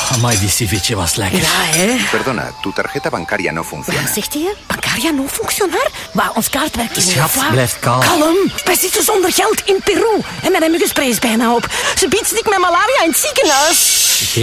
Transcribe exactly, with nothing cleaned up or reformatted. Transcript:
Amai, die ceviche was lekker. Ja, hè? Perdona, tu tarjeta bancaria no funciona. Wat zegt hij? Bancaria non functionar? Maar ons kaart werkt niet. Schat, blijf kalm. Kalm. Wij zitten zonder geld in Peru. En mijn muggenspray is bijna op. Ze biedt stik met malaria in het ziekenhuis.